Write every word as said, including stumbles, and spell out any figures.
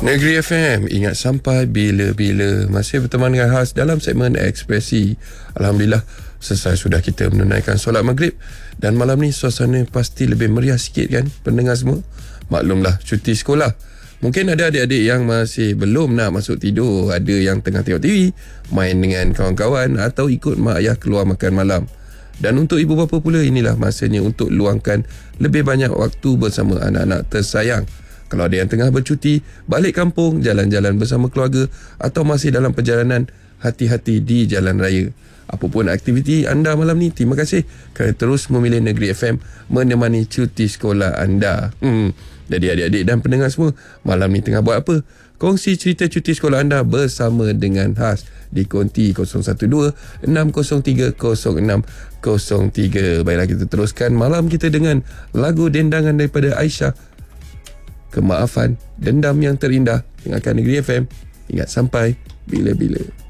Negeri F M, ingat sampai bila-bila. Masih berteman dengan Has dalam segmen Ekspresi. Alhamdulillah, selesai sudah kita menunaikan solat maghrib. Dan malam ni suasana pasti lebih meriah sikit kan pendengar semua. Maklumlah, cuti sekolah. Mungkin ada adik-adik yang masih belum nak masuk tidur. Ada yang tengah tengok T V, main dengan kawan-kawan, atau ikut mak ayah keluar makan malam. Dan untuk ibu bapa pula, inilah masanya untuk luangkan lebih banyak waktu bersama anak-anak tersayang. Kalau ada yang tengah bercuti, balik kampung, jalan-jalan bersama keluarga, atau masih dalam perjalanan, hati-hati di jalan raya. Apapun aktiviti anda malam ni, terima kasih kerana terus memilih Negeri F M menemani cuti sekolah anda. Hmm. Jadi adik-adik dan pendengar semua, malam ni tengah buat apa? Kongsi cerita cuti sekolah anda bersama dengan Has di konti kosong satu dua enam kosong tiga kosong enam kosong tiga. Baiklah, kita teruskan malam kita dengan lagu dendangan daripada Aisyah, Kemaafan, Dendam yang Terindah. Dengarkan Negeri F M. Ingat sampai bila-bila.